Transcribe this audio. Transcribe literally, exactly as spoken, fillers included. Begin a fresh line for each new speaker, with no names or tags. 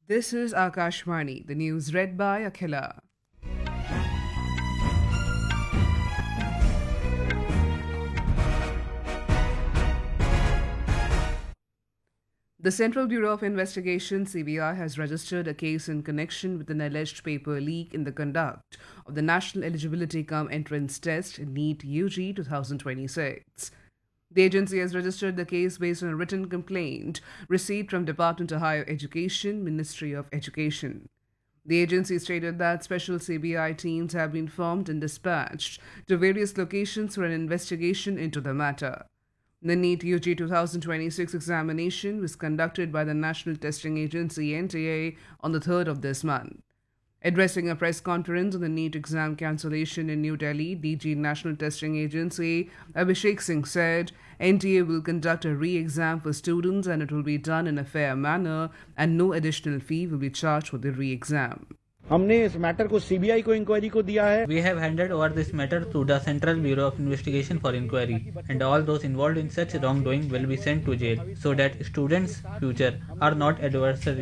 This is Akashvani, the news read by Akhila. The Central Bureau of Investigation, C B I, has registered a case in connection with an alleged paper leak in the conduct of the National Eligibility Cum Entrance Test, NEET U G twenty twenty-six. The agency has registered the case based on a written complaint received from Department of Higher Education, Ministry of Education. The agency stated that special C B I teams have been formed and dispatched to various locations for an investigation into the matter. The NEET U G twenty twenty-six examination was conducted by the National Testing Agency N T A on the third of this month. Addressing a press conference on the NEET exam cancellation in New Delhi, D G National Testing Agency Abhishek Singh said N T A will conduct a re-exam for students and it will be done in a fair manner and no additional fee will be charged for the re-exam.
हमने इस matter को CBI को inquiry को दिया है.
We have handed over this matter to the Central Bureau of Investigation for inquiry, and all those involved in such wrongdoing will be sent to jail, so that students' future are not adversarial.